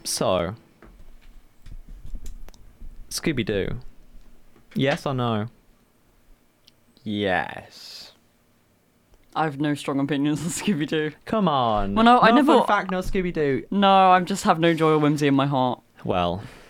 So, Scooby-Doo. Yes or no? Yes. I have no strong opinions on Scooby-Doo. Come on. Well, no, I never- Fun fact, no Scooby-Doo. No, I just have no joy or whimsy in my heart. Well,